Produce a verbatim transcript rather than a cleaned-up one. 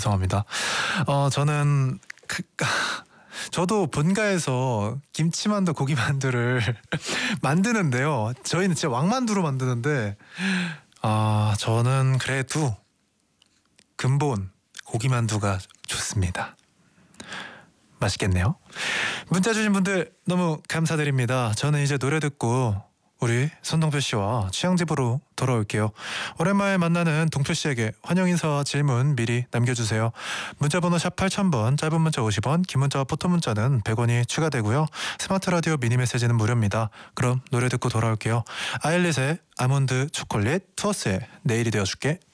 죄송합니다. 어 저는 그 저도 본가에서 김치만두, 고기만두를 만드는데요. 저희는 진짜 왕만두로 만드는데 아 저는 그래도 근본 고기만두가 좋습니다. 맛있겠네요. 문자 주신 분들 너무 감사드립니다. 저는 이제 노래 듣고 우리 손동표 씨와 취향집으로 돌아올게요. 오랜만에 만나는 동표 씨에게 환영 인사와 질문 미리 남겨주세요. 문자번호 샵 팔천 번, 짧은 문자 오십 원, 긴 문자와 포토 문자는 백 원이 추가되고요. 스마트 라디오 미니 메시지는 무료입니다. 그럼 노래 듣고 돌아올게요. 아일릿의 아몬드 초콜릿, 투어스의 내일이 되어줄게.